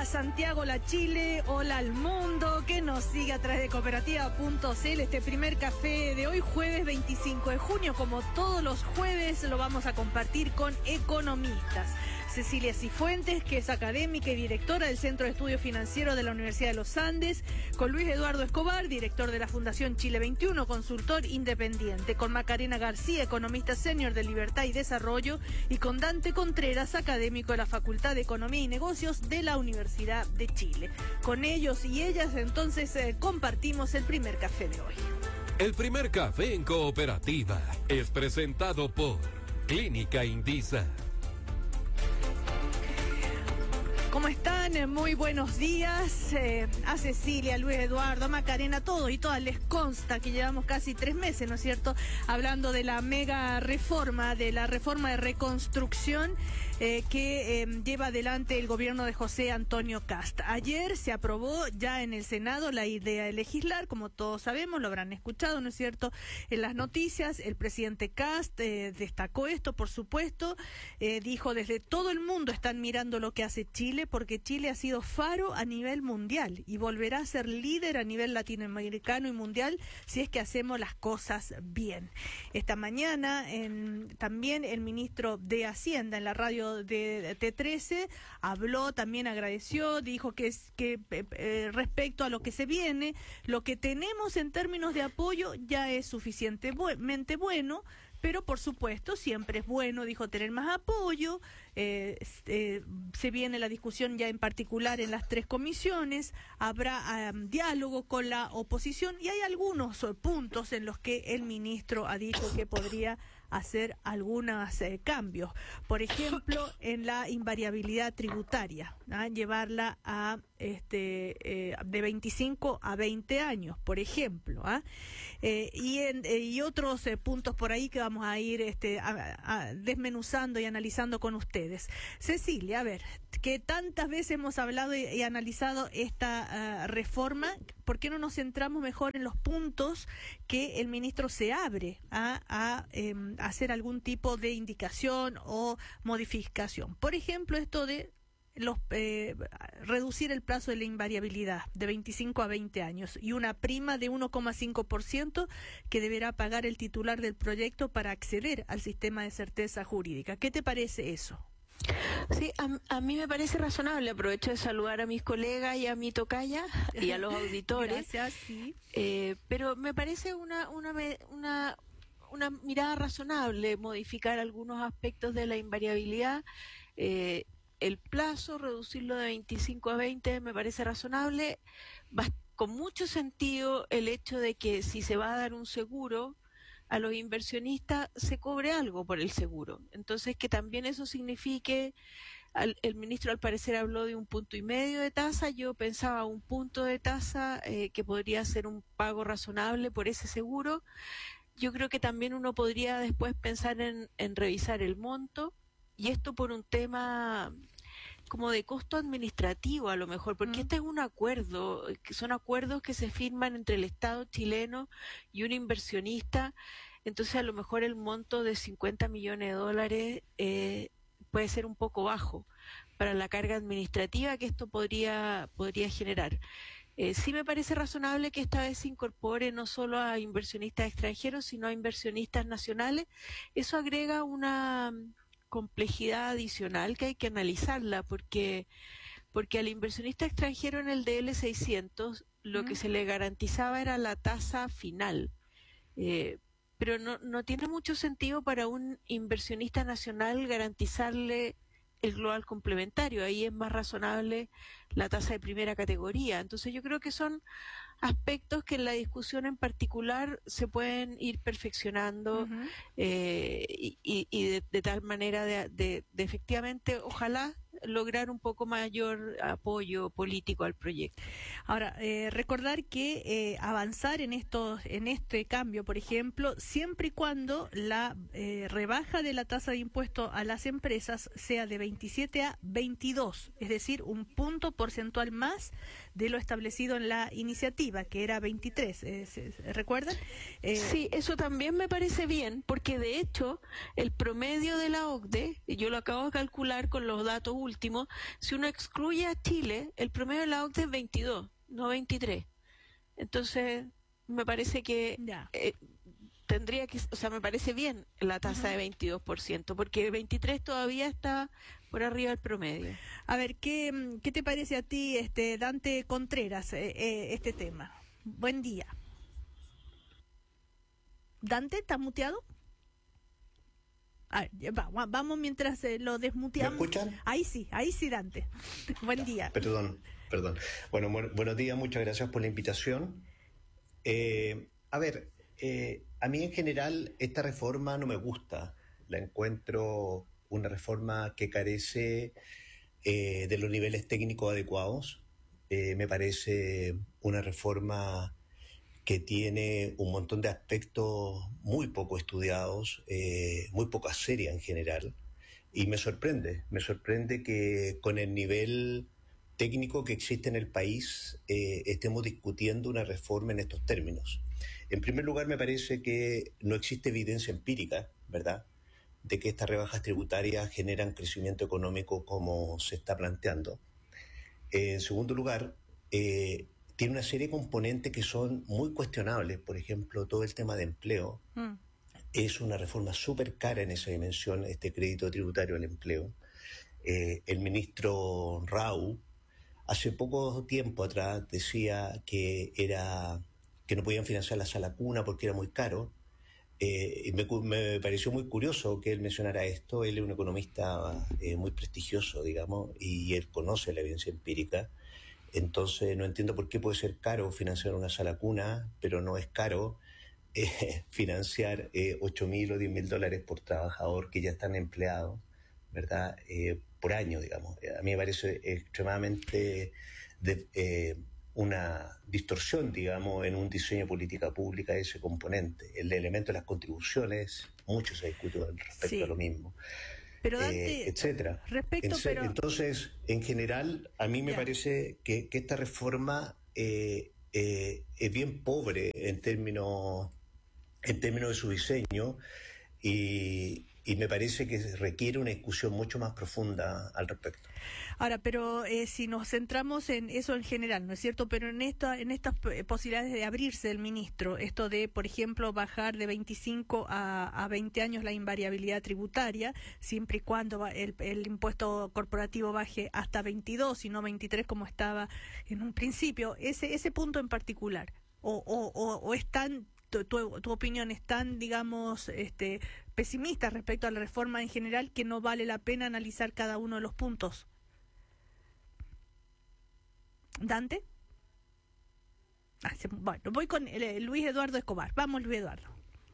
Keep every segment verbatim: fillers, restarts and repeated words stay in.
Hola Santiago, hola Chile, hola al mundo que nos sigue a través de cooperativa punto c l. Este primer café de hoy, jueves veinticinco de junio, como todos los jueves, lo vamos a compartir con economistas. Cecilia Cifuentes, que es académica y directora del Centro de Estudios Financieros de la Universidad de los Andes, con Luis Eduardo Escobar, director de la Fundación Chile veintiuno, consultor independiente, con Macarena García, economista senior de Libertad y Desarrollo, y con Dante Contreras, académico de la Facultad de Economía y Negocios de la Universidad de Chile. Con ellos y ellas, entonces, eh, compartimos el primer café de hoy. El primer café en cooperativa es presentado por Clínica Indisa. ¿Cómo están? Muy buenos días. Eh, a Cecilia, a Luis Eduardo, a Macarena, a todos y todas les consta que llevamos casi tres meses, ¿no es cierto?, hablando de la mega reforma, de la reforma de reconstrucción eh, que eh, lleva adelante el gobierno de José Antonio Kast. Ayer se aprobó ya en el Senado la idea de legislar, como todos sabemos, lo habrán escuchado, ¿no es cierto?, en las noticias. El presidente Kast eh, destacó esto, por supuesto, eh, dijo: desde todo el mundo están mirando lo que hace Chile, porque Chile ha sido faro a nivel mundial y volverá a ser líder a nivel latinoamericano y mundial si es que hacemos las cosas bien. Esta mañana en, también el ministro de Hacienda en la radio de T trece habló, también agradeció, dijo que, es, que eh, respecto a lo que se viene, lo que tenemos en términos de apoyo ya es suficientemente bueno, pero por supuesto siempre es bueno, dijo, tener más apoyo. Eh, eh, se viene la discusión ya en particular en las tres comisiones, habrá um, diálogo con la oposición y hay algunos uh, puntos en los que el ministro ha dicho que podría hacer algunos eh, cambios. Por ejemplo, en la invariabilidad tributaria, ¿ah? Llevarla a este eh, de veinticinco a veinte años, por ejemplo, ¿ah? eh, y, en, eh, y otros eh, puntos por ahí que vamos a ir este, a, a, desmenuzando y analizando con ustedes. Cecilia, a ver, que tantas veces hemos hablado y, y analizado esta uh, reforma, ¿por qué no nos centramos mejor en los puntos que el ministro se abre a, a eh, hacer algún tipo de indicación o modificación? Por ejemplo, esto de los eh, reducir el plazo de la invariabilidad de veinticinco a veinte años y una prima de uno coma cinco por ciento que deberá pagar el titular del proyecto para acceder al sistema de certeza jurídica. ¿Qué te parece eso? Sí, a, a mí me parece razonable. Aprovecho de saludar a mis colegas y a mi tocaya y a los auditores. Gracias, sí. Eh, pero me parece una, una, una, una mirada razonable modificar algunos aspectos de la invariabilidad. Eh, el plazo, reducirlo de veinticinco a veinte, me parece razonable. Va, con mucho sentido el hecho de que si se va a dar un seguro a los inversionistas se cobre algo por el seguro. Entonces, que también eso signifique, al, el ministro al parecer habló de un punto y medio de tasa, yo pensaba un punto de tasa eh, que podría ser un pago razonable por ese seguro. Yo creo que también uno podría después pensar en, en revisar el monto, y esto por un tema como de costo administrativo a lo mejor, porque mm. este es un acuerdo, que son acuerdos que se firman entre el Estado chileno y un inversionista. Entonces a lo mejor el monto de cincuenta millones de dólares eh, puede ser un poco bajo para la carga administrativa que esto podría, podría generar. Eh, sí me parece razonable que esta vez se incorpore no solo a inversionistas extranjeros, sino a inversionistas nacionales. Eso agrega una complejidad adicional que hay que analizarla, porque porque al inversionista extranjero en el D L seiscientos lo mm. que se le garantizaba era la tasa final, eh, pero no, no tiene mucho sentido para un inversionista nacional garantizarle el global complementario. Ahí es más razonable la tasa de primera categoría. Entonces yo creo que son aspectos que en la discusión en particular se pueden ir perfeccionando uh-huh. eh, y, y, y de, de tal manera de, de, de efectivamente, ojalá, lograr un poco mayor apoyo político al proyecto. Ahora, eh, recordar que eh, avanzar en estos, en este cambio, por ejemplo, siempre y cuando la eh, rebaja de la tasa de impuesto a las empresas sea de veintisiete a veintidós, es decir, un punto porcentual más de lo establecido en la iniciativa. expectativa, que era veintitrés, eh, ¿se, se recuerdan? Eh, sí, eso también me parece bien, porque de hecho el promedio de la O C D E, yo lo acabo de calcular con los datos últimos, si uno excluye a Chile, el promedio de la O C D E es veintidós, no veintitrés. Entonces, me parece que eh, tendría que, o sea, me parece bien la tasa uh-huh. de veintidós por ciento, porque veintitrés todavía está por arriba del promedio. A ver, ¿qué, qué te parece a ti, este Dante Contreras, eh, eh, este tema? Buen día. Dante, ¿estás muteado? A ver, va, vamos mientras eh, lo desmuteamos. ¿Me escuchan? Ahí sí, ahí sí, Dante. Buen día. Perdón, perdón. Bueno, bu- buenos días, muchas gracias por la invitación. Eh, a ver, eh, a mí en general esta reforma no me gusta. La encuentro una reforma que carece eh, de los niveles técnicos adecuados. Eh, me parece una reforma que tiene un montón de aspectos muy poco estudiados, eh, muy poco seria en general, y me sorprende, me sorprende que con el nivel técnico que existe en el país eh, estemos discutiendo una reforma en estos términos. En primer lugar, me parece que no existe evidencia empírica, ¿verdad?, de que estas rebajas tributarias generan crecimiento económico como se está planteando. Eh, en segundo lugar, eh, tiene una serie de componentes que son muy cuestionables. Por ejemplo, todo el tema de empleo. Mm. Es una reforma súper cara en esa dimensión, este crédito tributario al empleo. Eh, el ministro Rau, hace poco tiempo atrás, decía que, era, que no podían financiar la sala cuna porque era muy caro. Eh, me, me pareció muy curioso que él mencionara esto. Él es un economista eh, muy prestigioso, digamos, y él conoce la evidencia empírica. Entonces no entiendo por qué puede ser caro financiar una sala cuna, pero no es caro eh, financiar eh, ocho mil o diez mil dólares por trabajador que ya están empleados, ¿verdad? Eh, por año, digamos. A mí me parece extremadamente de, eh, una distorsión, digamos, en un diseño de política pública de ese componente. El elemento de las contribuciones, mucho se discute respecto sí. a lo mismo. Pero Dante, eh, etcétera. Respecto, en, pero... Entonces, en general, a mí me ya. parece que, que esta reforma eh, eh, es bien pobre en términos, en términos de su diseño y, y me parece que requiere una discusión mucho más profunda al respecto. Ahora, pero eh, si nos centramos en eso en general, ¿no es cierto? Pero en esta, en estas posibilidades de abrirse el ministro, esto de, por ejemplo, bajar de veinticinco a, a veinte años la invariabilidad tributaria, siempre y cuando el, el impuesto corporativo baje hasta veintidós y no veintitrés como estaba en un principio, ese ese punto en particular, o, o, o, o es tan... Tu, tu, tu opinión es tan, digamos, este, pesimista respecto a la reforma en general que no vale la pena analizar cada uno de los puntos. ¿Dante? Ah, se, bueno, voy con eh, Luis Eduardo Escobar. Vamos, Luis Eduardo.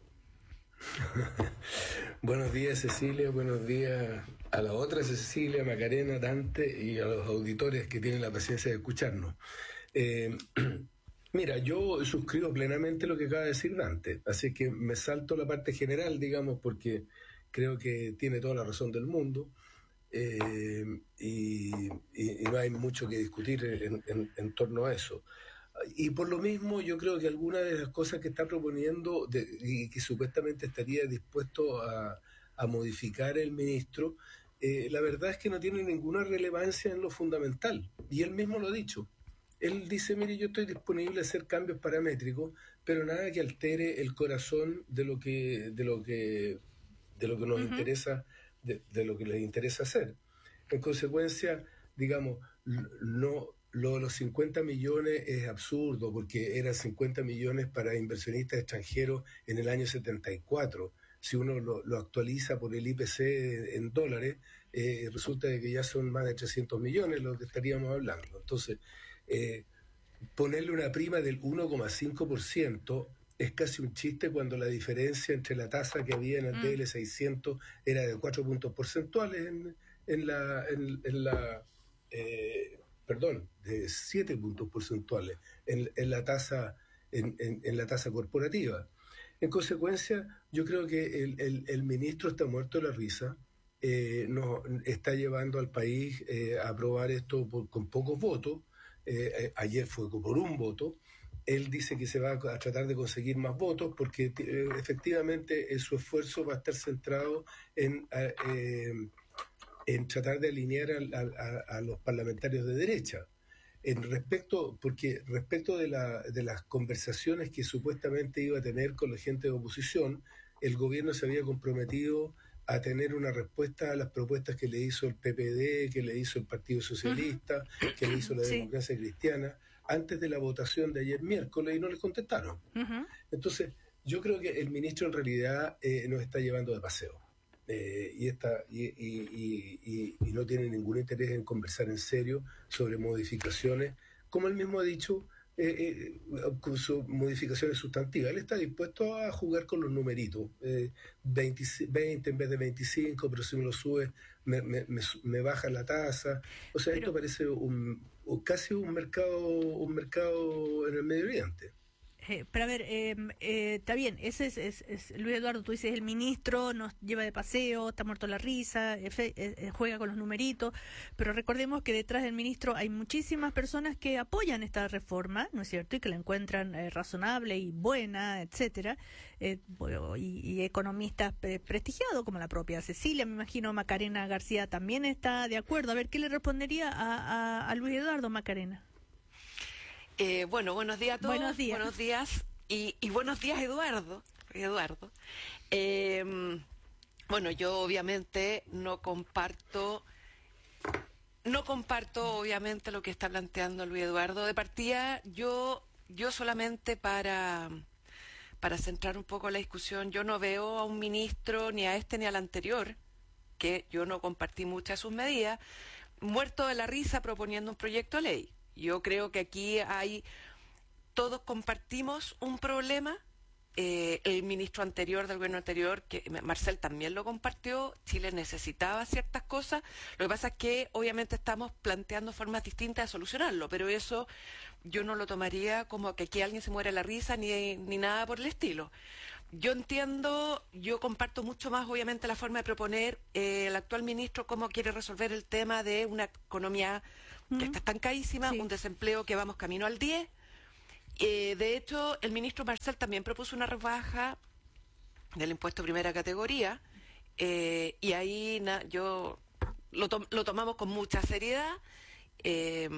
Buenos días, Cecilia. Buenos días a la otra Cecilia, Macarena, Dante y a los auditores que tienen la paciencia de escucharnos. Eh, Mira, yo suscribo plenamente lo que acaba de decir Dante, así que me salto la parte general, digamos, porque creo que tiene toda la razón del mundo eh, y, y, y no hay mucho que discutir en, en, en torno a eso. Y por lo mismo yo creo que algunas de las cosas que está proponiendo de, y que supuestamente estaría dispuesto a, a modificar el ministro, eh, la verdad es que no tiene ninguna relevancia en lo fundamental, y él mismo lo ha dicho. Él dice, mire, yo estoy disponible a hacer cambios paramétricos, pero nada que altere el corazón de lo que, de lo que, de lo que nos uh-huh. interesa, de, de lo que les interesa hacer. En consecuencia, digamos, no, lo de los cincuenta millones es absurdo, porque eran cincuenta millones para inversionistas extranjeros en el año setenta y cuatro. Si uno lo, lo actualiza por el I P C en dólares, eh, resulta de que ya son más de trescientos millones lo que estaríamos hablando. Entonces, Eh, ponerle una prima del uno coma cinco por ciento es casi un chiste cuando la diferencia entre la tasa que había en el mm. T L seiscientos era de cuatro puntos porcentuales en, en la, en, en la eh, perdón, de siete puntos porcentuales en, en la tasa en, en, en la tasa corporativa. En consecuencia, yo creo que el, el, el ministro está muerto de la risa. Eh, nos está llevando al país eh, a aprobar esto por, con pocos votos. Eh, ayer fue por un voto, él dice que se va a tratar de conseguir más votos porque eh, efectivamente eh, su esfuerzo va a estar centrado en, eh, en tratar de alinear a, a, a los parlamentarios de derecha. En respecto, porque respecto de, la, de las conversaciones que supuestamente iba a tener con la gente de oposición, el gobierno se había comprometido a tener una respuesta a las propuestas que le hizo el P P D, que le hizo el Partido Socialista, uh-huh. que le hizo la sí. Democracia Cristiana, antes de la votación de ayer miércoles, y no les contestaron. Uh-huh. Entonces, yo creo que el ministro en realidad eh, nos está llevando de paseo. Eh, y, esta, y, y, y, y, y no tiene ningún interés en conversar en serio sobre modificaciones, como él mismo ha dicho, eh, eh, con sus modificaciones sustantivas. Él está dispuesto a jugar con los numeritos, eh, veinte, veinte en vez de veinticinco, pero si me lo sube me, me, me, me baja la tasa. O sea, pero esto parece un, casi un mercado, un mercado en el Medio Oriente. Eh, pero a ver, eh, eh, está bien, ese es, es, es Luis Eduardo, tú dices el ministro nos lleva de paseo, está muerto la risa, eh, eh, juega con los numeritos, pero recordemos que detrás del ministro hay muchísimas personas que apoyan esta reforma, ¿no es cierto? Y que la encuentran eh, razonable y buena, etcétera, eh, y, y economistas pre prestigiados como la propia Cecilia, me imagino Macarena García también está de acuerdo. A ver, ¿qué le respondería a, a, a Luis Eduardo, Macarena? Eh, bueno, buenos días a todos. Buenos días. Buenos días. Y, y buenos días, Eduardo. Eduardo. Eh, bueno, yo obviamente no comparto, no comparto obviamente lo que está planteando Luis Eduardo. De partida, yo, yo solamente para, para centrar un poco la discusión, yo no veo a un ministro, ni a este ni al anterior, que yo no compartí muchas de sus medidas, muerto de la risa proponiendo un proyecto de ley. Yo creo que aquí hay, todos compartimos un problema, eh, el ministro anterior del gobierno anterior, que Marcel también lo compartió, Chile necesitaba ciertas cosas, lo que pasa es que obviamente estamos planteando formas distintas de solucionarlo, pero eso yo no lo tomaría como que aquí alguien se muere la risa ni, ni nada por el estilo. Yo entiendo, yo comparto mucho más obviamente la forma de proponer eh, el actual ministro cómo quiere resolver el tema de una economía que está estancadísima, sí. Un desempleo que vamos camino al diez. Eh, de hecho, el ministro Marcel también propuso una rebaja del impuesto primera categoría, eh, y ahí na, yo lo, to lo tomamos con mucha seriedad. Eh,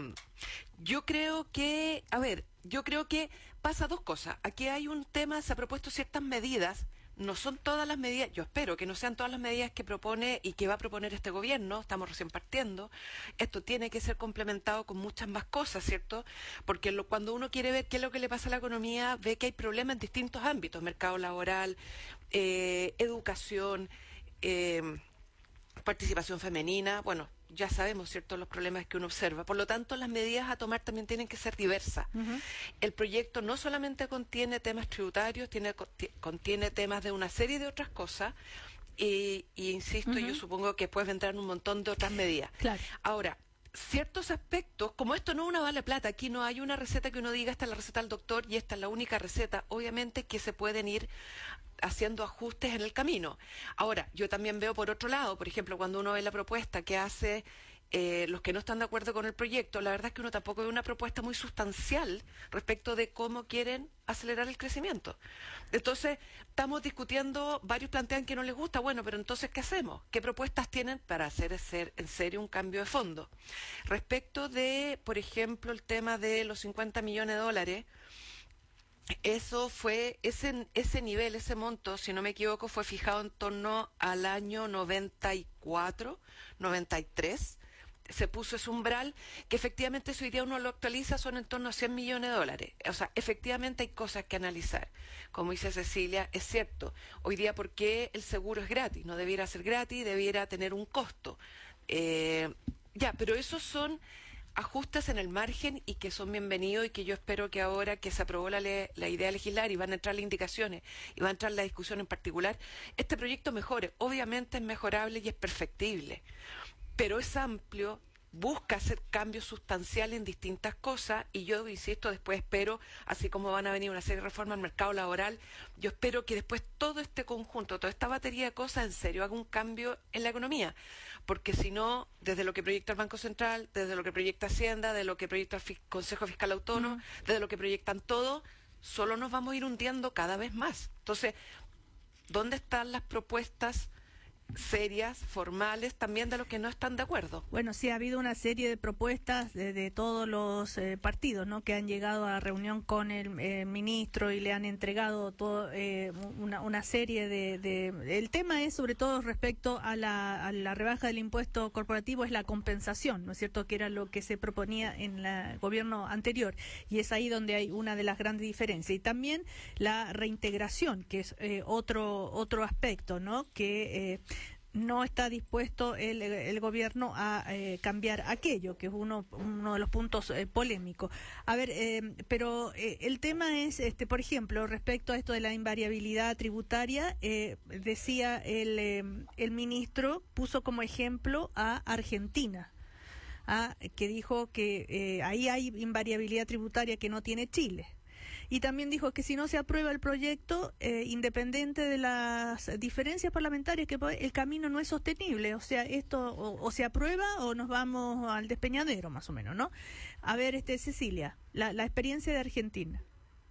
yo creo que, a ver, yo creo que pasa dos cosas. Aquí hay un tema, se ha propuesto ciertas medidas. No son todas las medidas, yo espero que no sean todas las medidas que propone y que va a proponer este gobierno, estamos recién partiendo. Esto tiene que ser complementado con muchas más cosas, ¿cierto? Porque lo, cuando uno quiere ver qué es lo que le pasa a la economía, ve que hay problemas en distintos ámbitos, mercado laboral, eh, educación, eh, participación femenina, bueno, ya sabemos, ¿cierto?, los problemas que uno observa. Por lo tanto, las medidas a tomar también tienen que ser diversas. Uh-huh. El proyecto no solamente contiene temas tributarios, tiene, contiene temas de una serie de otras cosas, y, y insisto, uh-huh. yo supongo que después vendrán un montón de otras medidas. Claro. Ahora, ciertos aspectos, como esto no es una vale plata, aquí no hay una receta que uno diga esta es la receta del doctor y esta es la única receta, obviamente que se pueden ir haciendo ajustes en el camino. Ahora, yo también veo por otro lado, por ejemplo, cuando uno ve la propuesta que hace eh, los que no están de acuerdo con el proyecto, la verdad es que uno tampoco ve una propuesta muy sustancial respecto de cómo quieren acelerar el crecimiento. Entonces, estamos discutiendo, varios plantean que no les gusta, bueno, pero entonces, ¿qué hacemos? ¿Qué propuestas tienen para hacer, hacer en serio un cambio de fondo? Respecto de, por ejemplo, el tema de los cincuenta millones de dólares, eso fue, ese, ese nivel, ese monto, si no me equivoco, fue fijado en torno al año noventa y cuatro, noventa y tres. Se puso ese umbral, que efectivamente si hoy día uno lo actualiza son en torno a cien millones de dólares. O sea, efectivamente hay cosas que analizar. Como dice Cecilia, es cierto, hoy día ¿por qué el seguro es gratis? No debiera ser gratis, debiera tener un costo. Eh, ya, pero esos son ajustes en el margen y que son bienvenidos y que yo espero que ahora que se aprobó la, le la idea de legislar y van a entrar las indicaciones y va a entrar la discusión en particular, este proyecto mejore. Obviamente es mejorable y es perfectible, pero es amplio busca hacer cambios sustanciales en distintas cosas, y yo, insisto, después espero, así como van a venir una serie de reformas al mercado laboral, yo espero que después todo este conjunto, toda esta batería de cosas, en serio, haga un cambio en la economía, porque si no, desde lo que proyecta el Banco Central, desde lo que proyecta Hacienda, desde lo que proyecta el Fi- Consejo Fiscal Autónomo, mm. desde lo que proyectan todo, solo nos vamos a ir hundiendo cada vez más. Entonces, ¿dónde están las propuestas serias, formales, también de los que no están de acuerdo? Bueno, sí, ha habido una serie de propuestas de, de todos los eh, partidos, ¿no?, que han llegado a reunión con el eh, ministro y le han entregado todo, eh, una, una serie de, de... El tema es sobre todo respecto a la, a la rebaja del impuesto corporativo, es la compensación, ¿no es cierto?, que era lo que se proponía en el gobierno anterior, y es ahí donde hay una de las grandes diferencias. Y también la reintegración, que es eh, otro, otro aspecto, ¿no?, que... Eh, no está dispuesto el, el gobierno a eh, cambiar aquello, que es uno, uno de los puntos eh, polémicos. A ver, eh, pero eh, el tema es, este, por ejemplo, respecto a esto de la invariabilidad tributaria, eh, decía el, eh, el ministro, puso como ejemplo a Argentina, a, que dijo que eh, ahí hay invariabilidad tributaria que no tiene Chile. Y también dijo que si no se aprueba el proyecto, eh, independiente de las diferencias parlamentarias, que el camino no es sostenible. O sea, esto o, o se aprueba o nos vamos al despeñadero, más o menos, ¿no? A ver, este Cecilia, la, la experiencia de Argentina.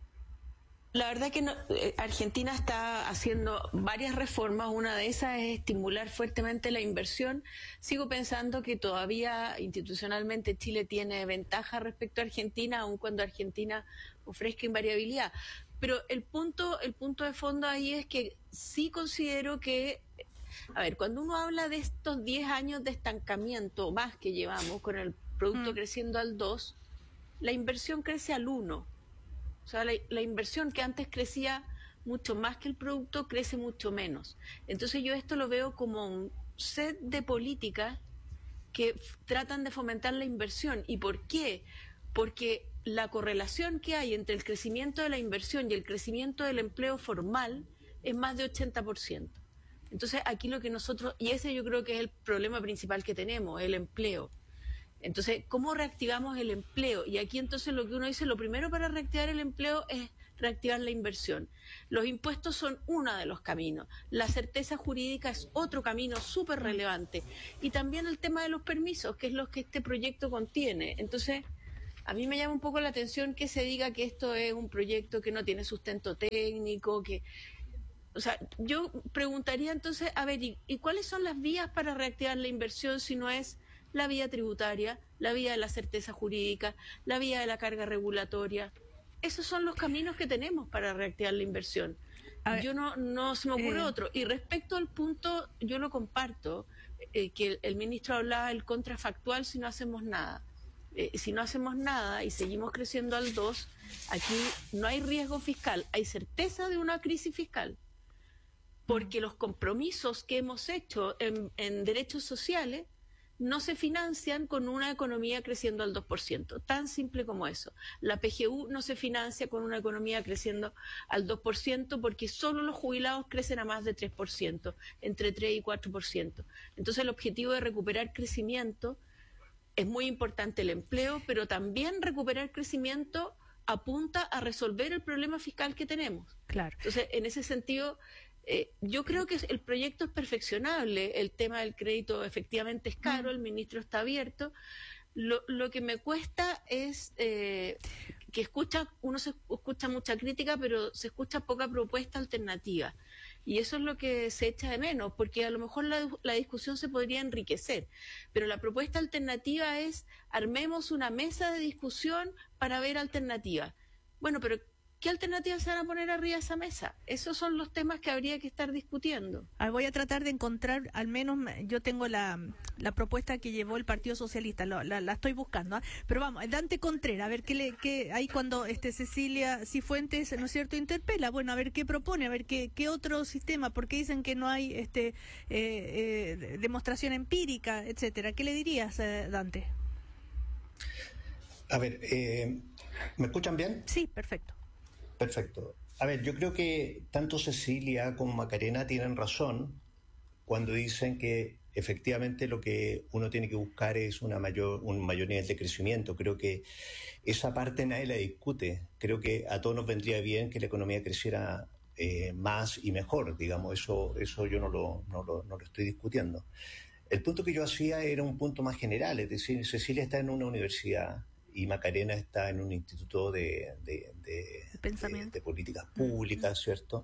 La verdad que no, eh, Argentina está haciendo varias reformas. Una de esas es estimular fuertemente la inversión. Sigo pensando que todavía institucionalmente Chile tiene ventaja respecto a Argentina, aun cuando Argentina ofrezca invariabilidad. Pero el punto, el punto de fondo ahí es que sí considero que, a ver, cuando uno habla de estos diez años de estancamiento más que llevamos, con el producto mm. creciendo al dos, la inversión crece al uno. O sea, la, la inversión que antes crecía mucho más que el producto, crece mucho menos. Entonces yo esto lo veo como un set de políticas que f- tratan de fomentar la inversión. ¿Y por qué? Porque la correlación que hay entre el crecimiento de la inversión y el crecimiento del empleo formal es más de ochenta por ciento. Entonces aquí lo que nosotros, y ese yo creo que es el problema principal que tenemos, el empleo. Entonces, ¿cómo reactivamos el empleo? Y aquí entonces lo que uno dice, lo primero para reactivar el empleo es reactivar la inversión. Los impuestos son uno de los caminos. La certeza jurídica es otro camino súper relevante. Y también el tema de los permisos, que es lo que este proyecto contiene. Entonces, a mí me llama un poco la atención que se diga que esto es un proyecto que no tiene sustento técnico, que... O sea, yo preguntaría entonces, a ver, ¿y, y cuáles son las vías para reactivar la inversión si no es la vía tributaria, la vía de la certeza jurídica, la vía de la carga regulatoria? Esos son los caminos que tenemos para reactivar la inversión. Ver, yo no, no se me ocurre eh... otro. Y respecto al punto, yo lo comparto, eh, que el, el ministro hablaba del contrafactual si no hacemos nada. Eh, si no hacemos nada y seguimos creciendo al dos, aquí no hay riesgo fiscal, hay certeza de una crisis fiscal. Porque los compromisos que hemos hecho en, en derechos sociales no se financian con una economía creciendo al dos por ciento, tan simple como eso. La P G U no se financia con una economía creciendo al dos por ciento porque solo los jubilados crecen a más de tres por ciento, entre tres y cuatro por ciento. Entonces el objetivo de recuperar crecimiento es muy importante, el empleo, pero también recuperar crecimiento apunta a resolver el problema fiscal que tenemos. Claro. Entonces, en ese sentido... Eh, yo creo que el proyecto es perfeccionable, el tema del crédito efectivamente es caro, el ministro está abierto. Lo, lo que me cuesta es eh, que escucha, uno se escucha mucha crítica, pero se escucha poca propuesta alternativa. Y eso es lo que se echa de menos, porque a lo mejor la, la discusión se podría enriquecer. Pero la propuesta alternativa es, armemos una mesa de discusión para ver alternativas. Bueno, pero ¿qué alternativas se van a poner arriba de esa mesa? Esos son los temas que habría que estar discutiendo. Ah, voy a tratar de encontrar, al menos yo tengo la, la propuesta que llevó el Partido Socialista, lo, la, la estoy buscando, ¿eh? Pero vamos, Dante Contreras, a ver qué le, qué, ahí cuando este Cecilia Cifuentes, ¿no es cierto?, interpela, bueno, a ver qué propone, a ver qué, qué otro sistema, porque dicen que no hay este eh, eh, demostración empírica, etcétera. ¿Qué le dirías, eh, Dante? A ver, eh, ¿me escuchan bien? Sí, perfecto. Perfecto. A ver, yo creo que tanto Cecilia como Macarena tienen razón cuando dicen que efectivamente lo que uno tiene que buscar es una mayor, un mayor nivel de crecimiento. Creo que esa parte nadie la discute. Creo que a todos nos vendría bien que la economía creciera eh, más y mejor, digamos, eso, eso yo no lo, no, lo, no lo estoy discutiendo. El punto que yo hacía era un punto más general, es decir, Cecilia está en una universidad y Macarena está en un instituto de, de, de, de, de políticas públicas, ¿cierto?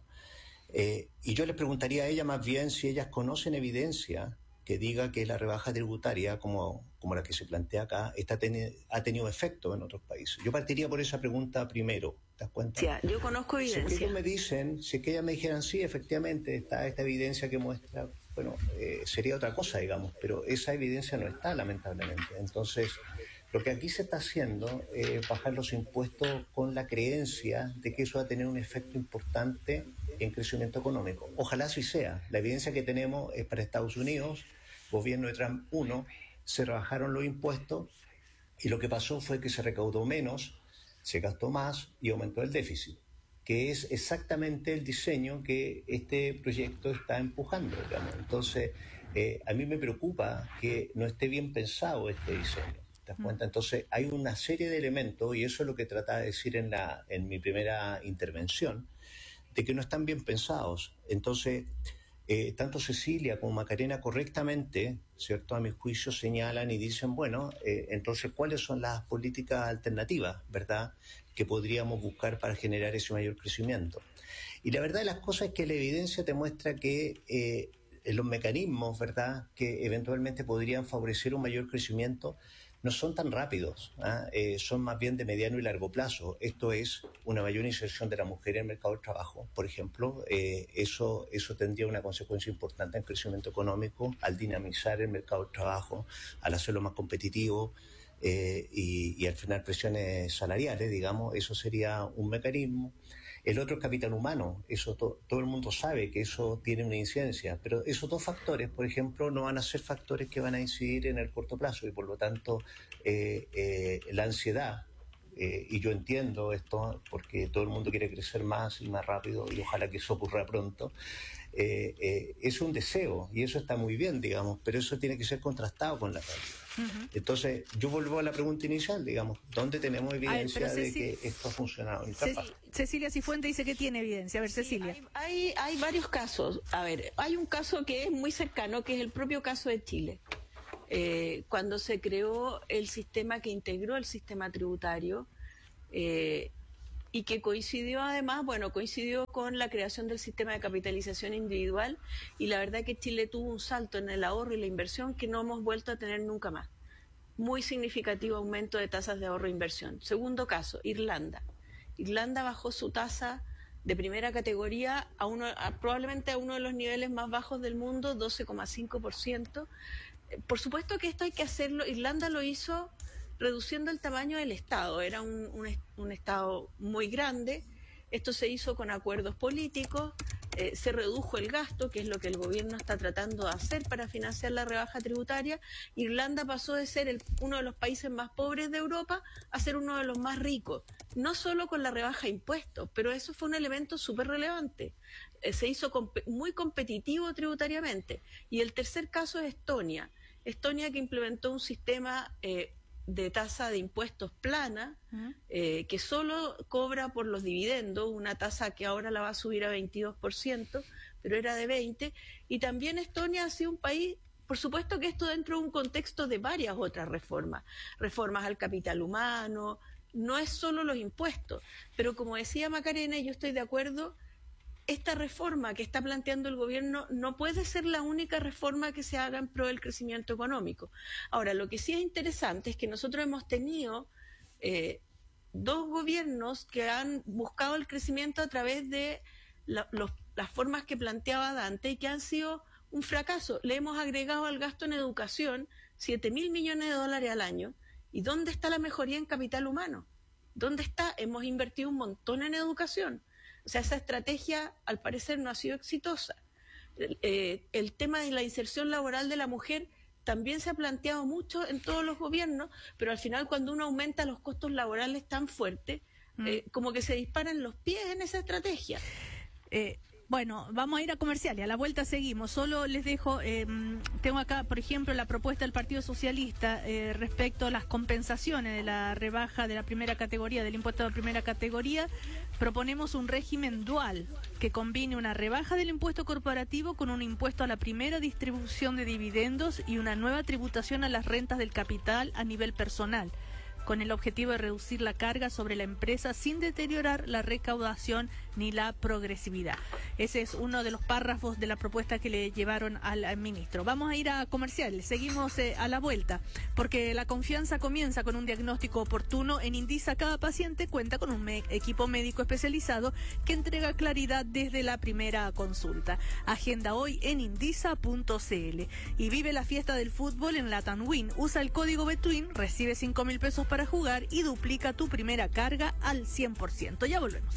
Eh, y yo les preguntaría a ella más bien si ellas conocen evidencia que diga que la rebaja tributaria, como, como la que se plantea acá, está ten, ha tenido efecto en otros países. Yo partiría por esa pregunta primero, ¿te das cuenta? Sí, yo conozco evidencia. Si ellos me dicen, si que ellas me dijeran, sí, efectivamente, está esta evidencia que muestra, bueno, eh, sería otra cosa, digamos, pero esa evidencia no está, lamentablemente. Entonces, lo que aquí se está haciendo es bajar los impuestos con la creencia de que eso va a tener un efecto importante en crecimiento económico. Ojalá así sea. La evidencia que tenemos es para Estados Unidos, gobierno de Trump uno, se rebajaron los impuestos y lo que pasó fue que se recaudó menos, se gastó más y aumentó el déficit, que es exactamente el diseño que este proyecto está empujando, digamos. Entonces, eh, a mí me preocupa que no esté bien pensado este diseño. ¿Te das cuenta? Entonces, hay una serie de elementos, y eso es lo que trataba de decir en, la, en mi primera intervención, de que no están bien pensados. Entonces, eh, tanto Cecilia como Macarena correctamente, ¿cierto?, a mi juicio señalan y dicen, bueno, eh, entonces, ¿cuáles son las políticas alternativas, verdad?, que podríamos buscar para generar ese mayor crecimiento. Y la verdad de las cosas es que la evidencia te muestra que eh, los mecanismos, ¿verdad?, que eventualmente podrían favorecer un mayor crecimiento no son tan rápidos, ¿eh? Eh, son más bien de mediano y largo plazo. Esto es una mayor inserción de la mujer en el mercado del trabajo, por ejemplo. Eh, eso, eso tendría una consecuencia importante en el crecimiento económico al dinamizar el mercado del trabajo, al hacerlo más competitivo. Eh, y, y al final presiones salariales, digamos, eso sería un mecanismo. El otro es capital humano, eso to, todo el mundo sabe que eso tiene una incidencia, pero esos dos factores, por ejemplo, no van a ser factores que van a incidir en el corto plazo y por lo tanto eh, eh, la ansiedad, eh, y yo entiendo esto porque todo el mundo quiere crecer más y más rápido y ojalá que eso ocurra pronto. Eh, eh, es un deseo y eso está muy bien, digamos, pero eso tiene que ser contrastado con la realidad. Uh-huh. Entonces, yo vuelvo a la pregunta inicial, digamos, ¿dónde tenemos evidencia ver, de Ceci... que esto ha funcionado? Ceci... Cecilia Cifuentes dice que tiene evidencia. A ver, sí, Cecilia. Hay, hay, hay varios casos. A ver, hay un caso que es muy cercano, que es el propio caso de Chile. Eh, cuando se creó el sistema que integró el sistema tributario, eh, y que coincidió además, bueno, coincidió con la creación del sistema de capitalización individual y la verdad que Chile tuvo un salto en el ahorro y la inversión que no hemos vuelto a tener nunca más. Muy significativo aumento de tasas de ahorro e inversión. Segundo caso, Irlanda. Irlanda bajó su tasa de primera categoría a uno, a, probablemente a uno de los niveles más bajos del mundo, doce coma cinco por ciento. Por supuesto que esto hay que hacerlo, Irlanda lo hizo reduciendo el tamaño del Estado, era un, un, un Estado muy grande, esto se hizo con acuerdos políticos, eh, se redujo el gasto, que es lo que el gobierno está tratando de hacer para financiar la rebaja tributaria. Irlanda pasó de ser el, uno de los países más pobres de Europa a ser uno de los más ricos, no solo con la rebaja de impuestos, pero eso fue un elemento súper relevante, eh, se hizo comp- muy competitivo tributariamente. Y el tercer caso es Estonia, Estonia que implementó un sistema eh, de tasa de impuestos plana, uh-huh. eh, que solo cobra por los dividendos, una tasa que ahora la va a subir a veintidós por ciento, pero era de veinte por ciento, y también Estonia ha sido un país, por supuesto que esto dentro de un contexto de varias otras reformas, reformas al capital humano, no es solo los impuestos, pero como decía Macarena, y yo estoy de acuerdo, esta reforma que está planteando el gobierno no puede ser la única reforma que se haga en pro del crecimiento económico. Ahora, lo que sí es interesante es que nosotros hemos tenido eh, dos gobiernos que han buscado el crecimiento a través de la, los, las formas que planteaba Dante y que han sido un fracaso. Le hemos agregado al gasto en educación siete mil millones de dólares al año. ¿Y dónde está la mejoría en capital humano? ¿Dónde está? Hemos invertido un montón en educación. O sea, esa estrategia, al parecer, no ha sido exitosa. Eh, el tema de la inserción laboral de la mujer también se ha planteado mucho en todos los gobiernos, pero al final, cuando uno aumenta los costos laborales tan fuerte, mm. eh, como que se disparan los pies en esa estrategia. Eh, Bueno, vamos a ir a comercial y a la vuelta seguimos. Solo les dejo, eh, tengo acá, por ejemplo, la propuesta del Partido Socialista eh, respecto a las compensaciones de la rebaja de la primera categoría, del impuesto de la primera categoría. Proponemos un régimen dual que combine una rebaja del impuesto corporativo con un impuesto a la primera distribución de dividendos y una nueva tributación a las rentas del capital a nivel personal, con el objetivo de reducir la carga sobre la empresa sin deteriorar la recaudación ni la progresividad. Ese es uno de los párrafos de la propuesta que le llevaron al, al ministro. Vamos a ir a comerciales, seguimos eh, a la vuelta, porque la confianza comienza con un diagnóstico oportuno. En Indisa cada paciente cuenta con un me- equipo médico especializado que entrega claridad desde la primera consulta. Agenda hoy en indisa punto c l y vive la fiesta del fútbol en Latam Win. Usa el código Betwin, recibe cinco mil pesos para jugar y duplica tu primera carga al cien por ciento. Ya volvemos.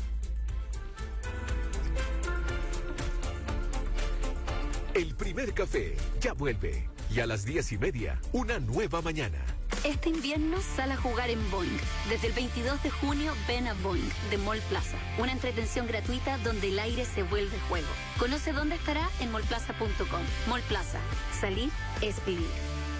El primer café ya vuelve. Y a las diez y media, una nueva mañana. Este invierno sal a jugar en Boing. Desde el veintidós de junio ven a Boing de Mall Plaza. Una entretención gratuita donde el aire se vuelve juego. Conoce dónde estará en mall plaza punto com. Mall Plaza. Salir es vivir.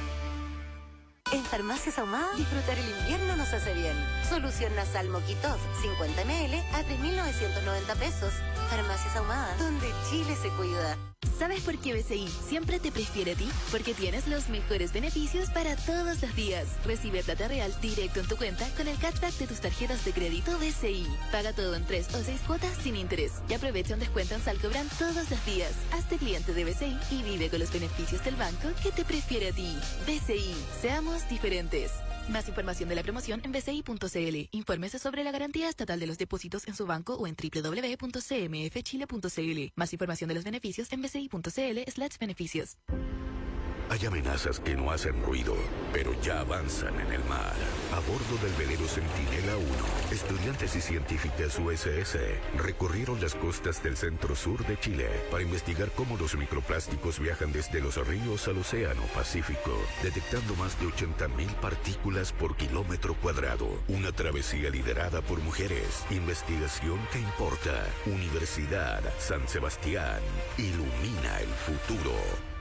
En Farmacias Ahumada, disfrutar el invierno nos hace bien. Solución nasal Moquitov, cincuenta mililitros a tres mil novecientos noventa pesos. Farmacias Ahumada, donde Chile se cuida. ¿Sabes por qué B C I siempre te prefiere a ti? Porque tienes los mejores beneficios para todos los días. Recibe plata real directo en tu cuenta con el cashback de tus tarjetas de crédito B C I. Paga todo en tres o seis cuotas sin interés. Y aprovecha un descuento en Salcobran todos los días. Hazte cliente de B C I y vive con los beneficios del banco que te prefiere a ti. B C I. Seamos diferentes. Más información de la promoción en b c i punto c l. Infórmese sobre la garantía estatal de los depósitos en su banco o en w w w punto c m f chile punto c l. Más información de los beneficios en b c i punto c l slash beneficios. Hay amenazas que no hacen ruido, pero ya avanzan en el mar. A bordo del velero Centinela uno, estudiantes y científicas U S S recorrieron las costas del centro-sur de Chile para investigar cómo los microplásticos viajan desde los ríos al océano Pacífico, detectando más de ochenta mil partículas por kilómetro cuadrado. Una travesía liderada por mujeres. Investigación que importa. Universidad San Sebastián. Ilumina el futuro.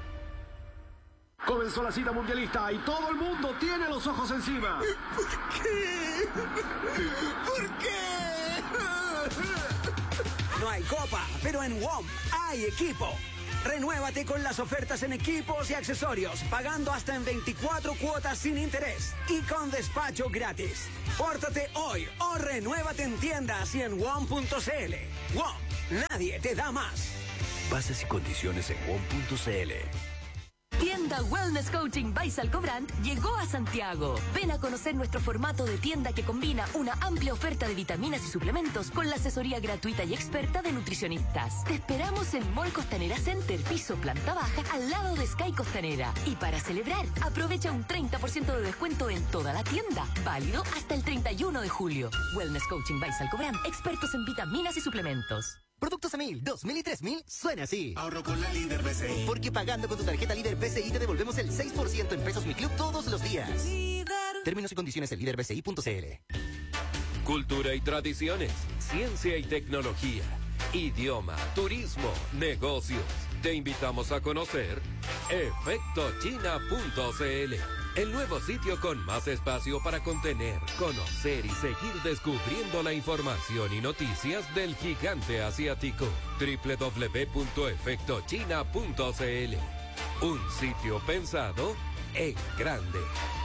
Comenzó la cita mundialista y todo el mundo tiene los ojos encima. ¿Por qué? ¿Por qué? No hay copa, pero en W O M hay equipo. Renuévate con las ofertas en equipos y accesorios, pagando hasta en veinticuatro cuotas sin interés y con despacho gratis. Pórtate hoy o renuévate en tiendas y en W O M punto c l. W O M, nadie te da más. Bases y condiciones en W O M punto c l. Tienda Wellness Coaching by Salcobrand llegó a Santiago. Ven a conocer nuestro formato de tienda que combina una amplia oferta de vitaminas y suplementos con la asesoría gratuita y experta de nutricionistas. Te esperamos en Mall Costanera Center, piso planta baja, al lado de Sky Costanera. Y para celebrar, aprovecha un treinta por ciento de descuento en toda la tienda. Válido hasta el treinta y uno de julio. Wellness Coaching by Salcobrand, expertos en vitaminas y suplementos. Productos a mil, dos mil y tres mil suena así. Ahorro con la Líder B C I. Porque pagando con tu tarjeta Líder B C I te devolvemos el seis por ciento en pesos Mi Club todos los días. Líder. Términos y condiciones en líder b c i punto c l. Cultura y tradiciones, ciencia y tecnología, idioma, turismo, negocios. Te invitamos a conocer efecto china punto c l. El nuevo sitio con más espacio para contener, conocer y seguir descubriendo la información y noticias del gigante asiático. doble u doble u doble u punto efecto china punto c l. Un sitio pensado en grande.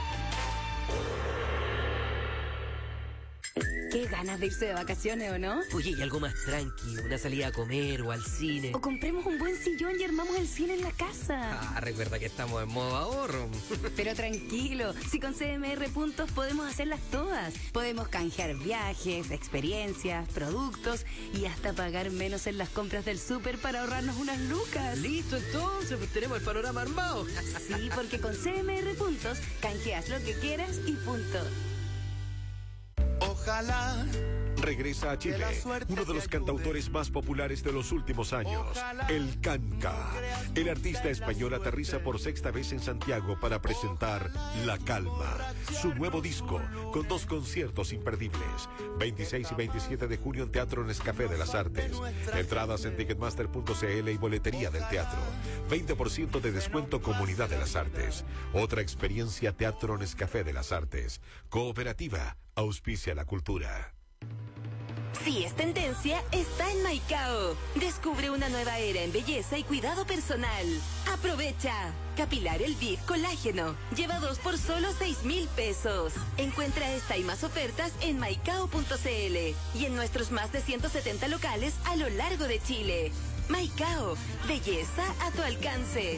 Qué ganas de irse de vacaciones, ¿o no? Oye, y algo más tranqui, una salida a comer o al cine. O compremos un buen sillón y armamos el cine en la casa. Ah, recuerda que estamos en modo ahorro. Pero tranquilo, si con C M R Puntos podemos hacerlas todas. Podemos canjear viajes, experiencias, productos y hasta pagar menos en las compras del súper para ahorrarnos unas lucas. Listo, entonces, pues tenemos el panorama armado. Sí, porque con C M R Puntos canjeas lo que quieras y punto. Ojalá Regresa a Chile uno de los cantautores más populares de los últimos años, el Canca. El artista español aterriza por sexta vez en Santiago para presentar La Calma, su nuevo disco, con dos conciertos imperdibles, veintiséis y veintisiete de junio en Teatro Nescafé de las Artes. Entradas en ticketmaster punto c l y boletería del teatro. veinte por ciento de descuento Comunidad de las Artes. Otra experiencia Teatro Nescafé de las Artes. Cooperativa, auspicia la cultura. Si es tendencia, está en Maicao. Descubre una nueva era en belleza y cuidado personal. Aprovecha. Capilar El V I V Colágeno. Lleva dos por solo seis mil pesos. Encuentra esta y más ofertas en maicao punto c l y en nuestros más de ciento setenta locales a lo largo de Chile. Maicao. Belleza a tu alcance.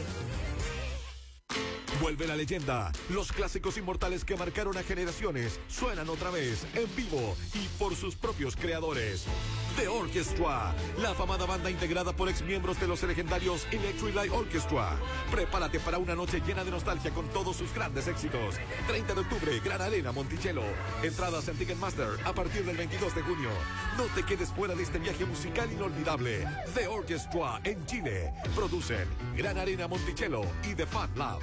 Vuelve la leyenda. Los clásicos inmortales que marcaron a generaciones suenan otra vez en vivo y por sus propios creadores. The Orchestra, la afamada banda integrada por exmiembros de los legendarios Electric Light Orchestra. Prepárate para una noche llena de nostalgia con todos sus grandes éxitos. treinta de octubre, Gran Arena, Monticello. Entradas en Ticketmaster a partir del veintidós de junio. No te quedes fuera de este viaje musical inolvidable. The Orchestra en Chile. Producen Gran Arena, Monticello y The Fan Lab.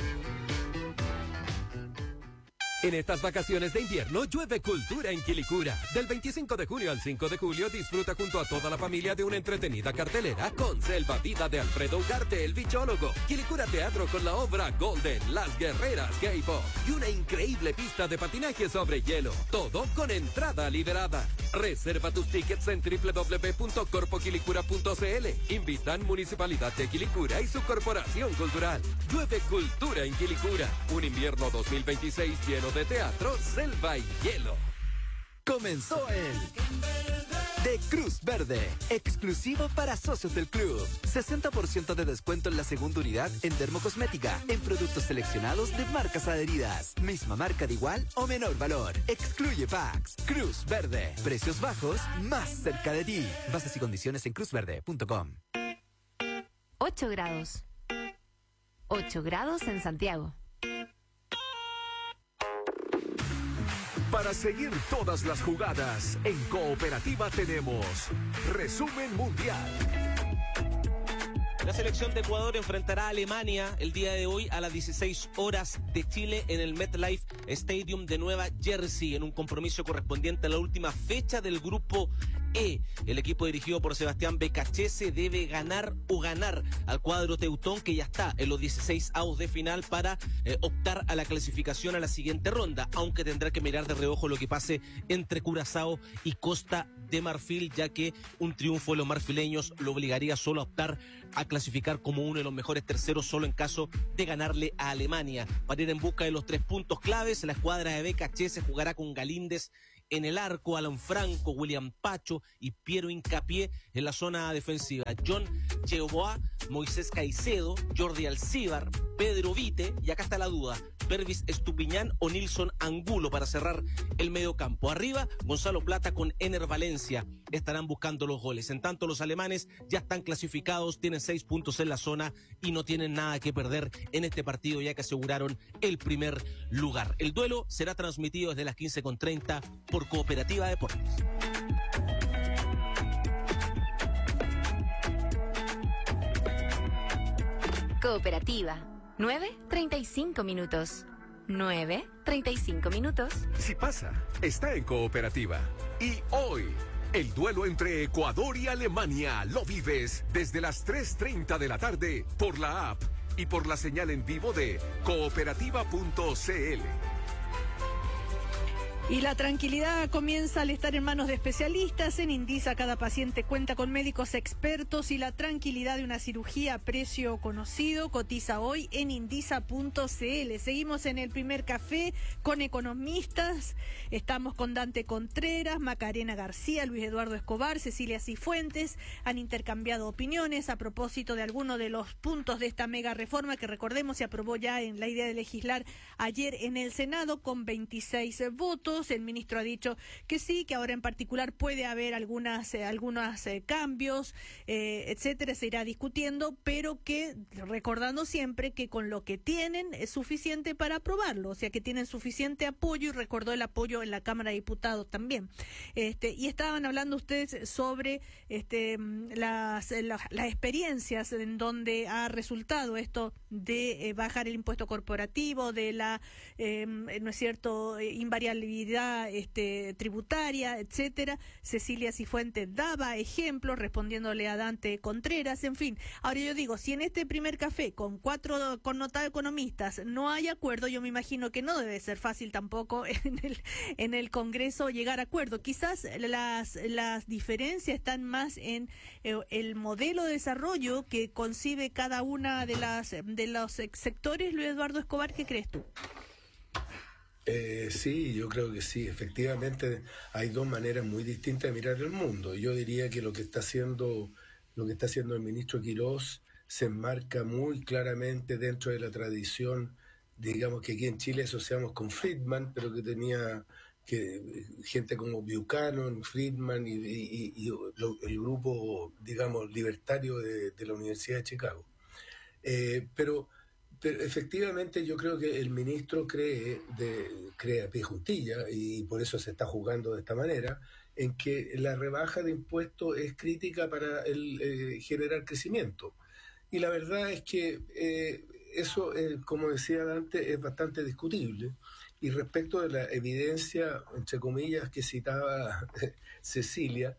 En estas vacaciones de invierno, llueve cultura en Quilicura. Del veinticinco de junio al cinco de julio, disfruta junto a toda la familia de una entretenida cartelera con Selva Vida de Alfredo Ugarte, el bichólogo, Quilicura Teatro con la obra Golden, Las Guerreras K-Pop y una increíble pista de patinaje sobre hielo. Todo con entrada liberada. Reserva tus tickets en doble u doble u doble u punto corpo quilicura punto c l. Invitan Municipalidad de Quilicura y su Corporación Cultural. Llueve cultura en Quilicura. Un invierno dos mil veintiséis lleno de teatro, selva y hielo. Comenzó el de Cruz Verde, exclusivo para socios del club. sesenta por ciento de descuento en la segunda unidad en dermocosmética, en productos seleccionados de marcas adheridas. Misma marca de igual o menor valor. Excluye packs. Cruz Verde, precios bajos, más cerca de ti. Bases y condiciones en cruz verde punto com. ocho grados. ocho grados en Santiago. Para seguir todas las jugadas, en Cooperativa tenemos Resumen Mundial. La selección de Ecuador enfrentará a Alemania el día de hoy a las dieciséis horas de Chile en el MetLife Stadium de Nueva Jersey, en un compromiso correspondiente a la última fecha del grupo E. El equipo dirigido por Sebastián Becachese debe ganar o ganar al cuadro teutón, que ya está en los dieciséis avos de final para eh, optar a la clasificación a la siguiente ronda, aunque tendrá que mirar de reojo lo que pase entre Curazao y Costa de Marfil, ya que un triunfo de los marfileños lo obligaría solo a optar a clasificar como uno de los mejores terceros solo en caso de ganarle a Alemania. Para ir en busca de los tres puntos claves, la escuadra de Becachese jugará con Galíndez en el arco, Alan Franco, William Pacho y Piero Hincapié en la zona defensiva. John Cheoboa, Moisés Caicedo, Jordi Alcíbar, Pedro Vite, y acá está la duda, Pervis Estupiñán o Nilson Angulo para cerrar el medio campo. Arriba, Gonzalo Plata con Ener Valencia estarán buscando los goles. En tanto, los alemanes ya están clasificados, tienen seis puntos en la zona y no tienen nada que perder en este partido, ya que aseguraron el primer lugar. El duelo será transmitido desde las quince con treinta por Cooperativa Deportes. Cooperativa. nueve treinta y cinco minutos. nueve treinta y cinco minutos. Si pasa, está en Cooperativa. Y hoy, el duelo entre Ecuador y Alemania lo vives desde las tres treinta de la tarde por la app y por la señal en vivo de cooperativa punto c l. Y la tranquilidad comienza al estar en manos de especialistas. En Indisa cada paciente cuenta con médicos expertos y la tranquilidad de una cirugía a precio conocido. Cotiza hoy en indisa punto c l. Seguimos en el primer café con economistas. Estamos con Dante Contreras, Macarena García, Luis Eduardo Escobar, Cecilia Cifuentes. Han intercambiado opiniones a propósito de algunos de los puntos de esta mega reforma que, recordemos, se aprobó ya en la idea de legislar ayer en el Senado con veintiséis votos. puntos. El ministro ha dicho que sí, que ahora en particular puede haber algunas, eh, algunos eh, cambios, eh, etcétera, se irá discutiendo, pero que recordando siempre que con lo que tienen es suficiente para aprobarlo, o sea que tienen suficiente apoyo, y recordó el apoyo en la Cámara de Diputados también. Este, y estaban hablando ustedes sobre este, las, las, las experiencias en donde ha resultado esto de eh, bajar el impuesto corporativo, de la, eh, no es cierto, invariabilidad este, tributaria, etcétera. Cecilia Cifuentes daba ejemplos respondiéndole a Dante Contreras, en fin. Ahora yo digo, si en este primer café con cuatro connotados economistas no hay acuerdo, yo me imagino que no debe ser fácil tampoco en el, en el Congreso llegar a acuerdo. Quizás las, las diferencias están más en eh, el modelo de desarrollo que concibe cada una de las de los sectores. Luis Eduardo Escobar, ¿qué crees tú? Eh, sí, yo creo que sí. Efectivamente, hay dos maneras muy distintas de mirar el mundo. Yo diría que lo que está haciendo, lo que está haciendo el ministro Quirós se enmarca muy claramente dentro de la tradición, digamos, que aquí en Chile asociamos con Friedman, pero que tenía que gente como Buchanan, Friedman y, y, y lo, el grupo, digamos, libertario de, de la Universidad de Chicago. Eh, pero, pero efectivamente yo creo que el ministro cree, de, cree a pie juntilla, y por eso se está jugando de esta manera, en que la rebaja de impuestos es crítica para el, eh, generar crecimiento. Y la verdad es que eh, eso, eh, como decía Dante, es bastante discutible. Y respecto de la evidencia, entre comillas, que citaba Cecilia,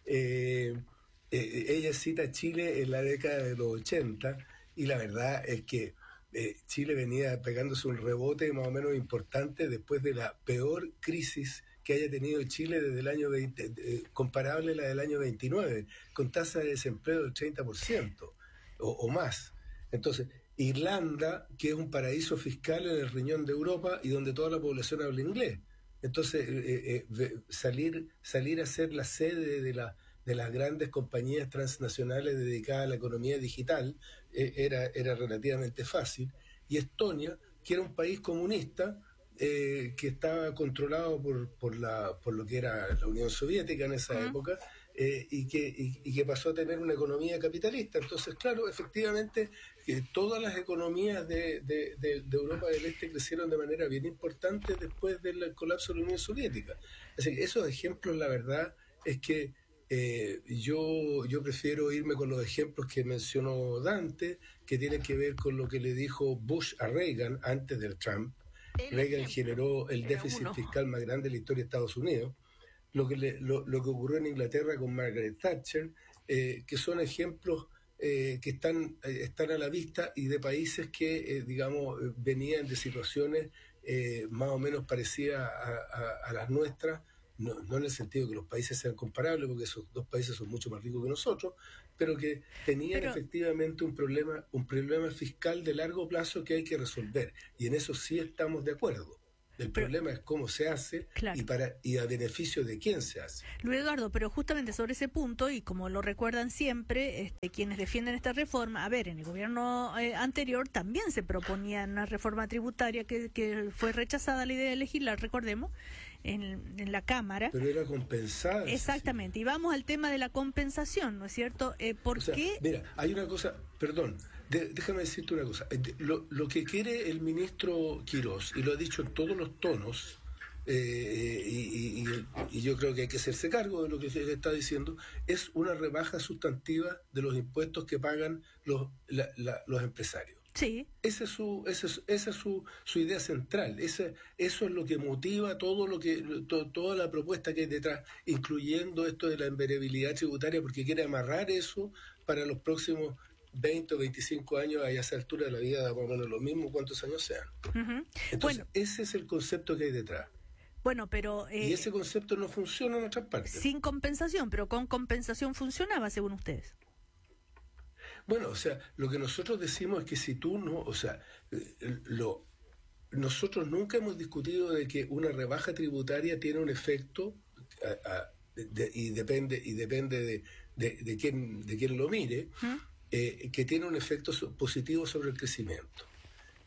eh, eh, ella cita a Chile en la década de los ochenta, y la verdad es que eh, Chile venía pegándose un rebote más o menos importante después de la peor crisis que haya tenido Chile desde el año veinte, eh, comparable a la del año veintinueve, con tasa de desempleo del treinta por ciento o, o más. Entonces, Irlanda, que es un paraíso fiscal en el riñón de Europa y donde toda la población habla inglés. Entonces, eh, eh, salir, salir a ser la sede de, la, de las grandes compañías transnacionales dedicadas a la economía digital eh, era, era relativamente fácil. Y Estonia, que era un país comunista, eh, que estaba controlado por, por, la, por lo que era la Unión Soviética en esa uh-huh. época, Eh, y, que, y, y que pasó a tener una economía capitalista. Entonces, claro, efectivamente, que todas las economías de, de, de, de Europa del Este crecieron de manera bien importante después del colapso de la Unión Soviética. Así que esos ejemplos, la verdad, es que eh, yo, yo prefiero irme con los ejemplos que mencionó Dante, que tienen que ver con lo que le dijo Bush a Reagan antes del Trump. Reagan generó el déficit fiscal más grande de la historia de Estados Unidos. Lo que, le, lo, lo que ocurrió en Inglaterra con Margaret Thatcher, eh, que son ejemplos eh, que están, eh, están a la vista, y de países que, eh, digamos, venían de situaciones eh, más o menos parecidas a, a, a las nuestras, no, no en el sentido de que los países sean comparables, porque esos dos países son mucho más ricos que nosotros, pero que tenían pero... efectivamente un problema, un problema fiscal de largo plazo que hay que resolver, y en eso sí estamos de acuerdo. El pero, problema es cómo se hace, claro, y para y a beneficio de quién se hace. Luis Eduardo, pero justamente sobre ese punto, y como lo recuerdan siempre este, quienes defienden esta reforma, a ver, en el gobierno eh, anterior también se proponía una reforma tributaria que, que fue rechazada la idea de legislar, recordemos, en, en la Cámara. Pero era compensada. Exactamente, sí. Y vamos al tema de la compensación, ¿no es cierto? Eh, ¿Por o sea, qué? Mira, hay una cosa, perdón, de, déjame decirte una cosa. Lo, lo que quiere el ministro Quirós, y lo ha dicho en todos los tonos, eh, y, y, y yo creo que hay que hacerse cargo de lo que se está diciendo, es una rebaja sustantiva de los impuestos que pagan los, la, la, los empresarios. Sí. Esa es su, esa es, esa es su, su idea central. Esa, eso es lo que motiva todo lo que, to, toda la propuesta que hay detrás, incluyendo esto de la invariabilidad tributaria, porque quiere amarrar eso para los próximos veinte o veinticinco años. A esa altura de la vida da más o menos lo mismo, cuántos años sean. Uh-huh. Entonces, bueno, ese es el concepto que hay detrás. Bueno, pero... Eh, y ese concepto no funciona en otras partes. Sin compensación, pero con compensación funcionaba, según ustedes. Bueno, o sea, lo que nosotros decimos es que si tú no, o sea, lo, nosotros nunca hemos discutido de que una rebaja tributaria tiene un efecto a, a, de, y depende y depende de, de, de quién de quién lo mire, ¿Mm? eh, que tiene un efecto positivo sobre el crecimiento.